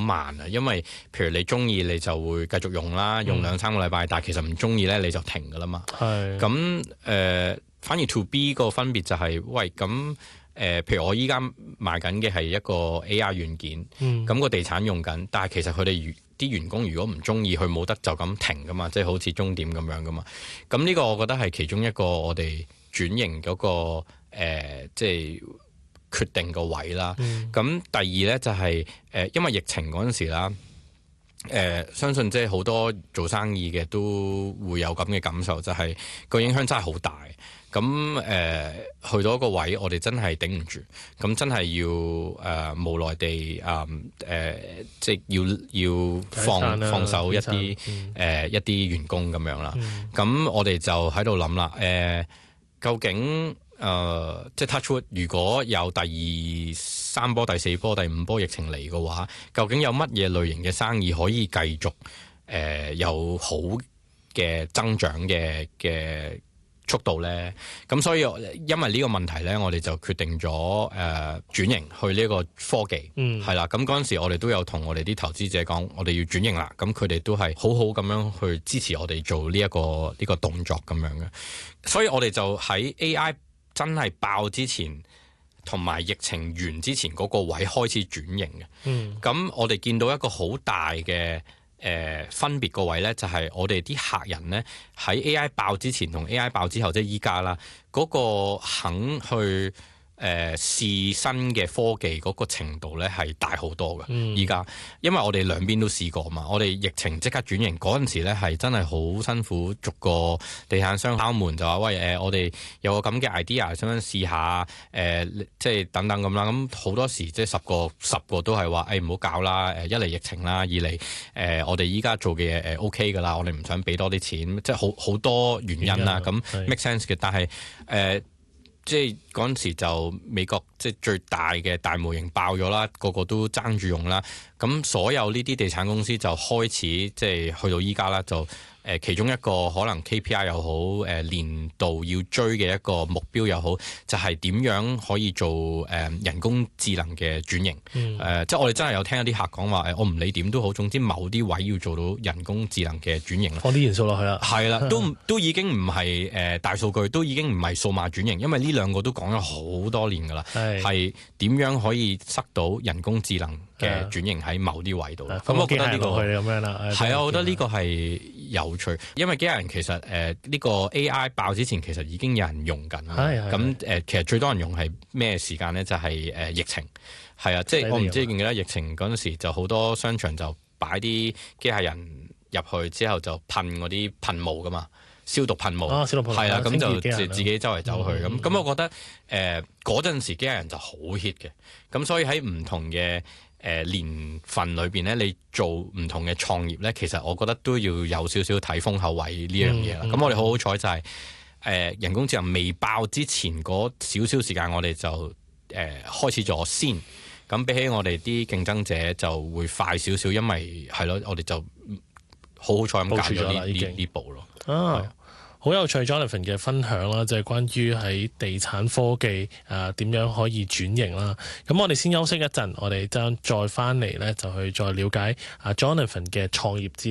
慢啊，因為譬如你中意你就會繼續用啦，用2-3個禮拜，但係其實唔中意咧你就停噶啦嘛。咁反而 to B 個分別就係，喂咁譬如我依家賣緊嘅係一個 AI 軟件，咁個地產用緊，但係其實佢哋啲員工如果唔中意，佢冇得就咁停噶嘛，即係好似鐘點咁樣噶嘛。咁呢個我覺得係其中一個我哋轉型嗰個即係決定個位啦。咁第二呢，就係因為疫情嗰陣時啦，相信即係好多做生意嘅都會有咁嘅感受，就係個影響真係好大。咁去到一個位，我哋真係頂唔住，咁真係要無奈地即係要放手一啲員工咁樣啦。咁我哋就喺度諗啦，究竟即係 touch wood，如果有第2、3波、第4波、第5波疫情嚟嘅話，究竟有乜嘢類型嘅生意可以繼續有好嘅增長嘅速度呢？咁所以因為呢個問題呢，我哋就決定咗轉型去呢個科技，係啦。咁嗰陣時我哋都有同我哋啲投資者講，我哋要轉型啦。咁佢哋都係好好咁樣去支持我哋做呢一個動作咁樣嘅。所以我哋就喺 AI 真係爆之前，同埋疫情完之前嗰個位開始轉型嘅。咁我哋見到一個好大嘅分別個位呢，就係我哋啲客人呢，喺 AI 爆之前同 AI 爆之後，即係依家啦，嗰個肯去試新嘅科技嗰個程度呢係大好多嘅。依家因為我哋兩邊都試過嘛，我哋疫情即刻轉型嗰陣時呢，係真係好辛苦，逐個地產商敲門就話喂，我哋有個咁嘅 idea 想試下，即係等等咁啦。咁好多時即係十個都係話唔好搞啦，一嚟疫情啦，二嚟我哋依家做嘅嘢OK 噶啦，我哋唔想俾多啲錢，即係好多原因啦。咁 make sense 嘅，但係即係嗰陣時就美國即係最大嘅大模型爆咗啦，個個都爭住用啦。咁所有呢啲地產公司就開始即係去到依家啦，就其中一個可能 KPI 又好，年度要追嘅一個目標又好，就係點樣可以做人工智能嘅轉型。即係我哋真係有聽一啲客講話，我唔理點都好，總之某啲位要做到人工智能嘅轉型啦， 放啲元素落去啦。 係啦，都已經唔係大數據，都已經唔係數碼轉型，因為呢兩個都講咗好多年㗎啦，係點樣可以塞到人工智能嘅轉型喺某啲位度。咁我覺得呢個咁樣啦， 係啊，我覺得呢個係有趣，因為機械人其實呢個 AI 爆之前其實已經有人用緊。咁其實最多人用係咩時間呢？就係疫情，係啊，即係我唔知記唔記得疫情嗰陣時就好多商場就擺啲機械人入去之後就噴嗰啲噴霧噶嘛，消毒噴霧，係啦，咁就自己周圍走去咁。我覺得嗰陣時機械人就好 hit 嘅，咁所以喺唔同嘅年份裏邊咧，你做唔同嘅創業咧，其實我覺得都要有少少睇風口位呢樣嘢啦。咁我哋好彩就係人工智能未爆之前嗰少少時間，我哋就開始咗先。咁比起我哋啲競爭者就會快少少，因為係咯，我哋就好彩咁揀咗呢步咯。 好有趣 Jonathan 嘅分享啦，就係關於喺地產科技點樣可以轉型啦。咁我哋先休息一陣，我哋再翻嚟咧就去再了解Jonathan 嘅創業之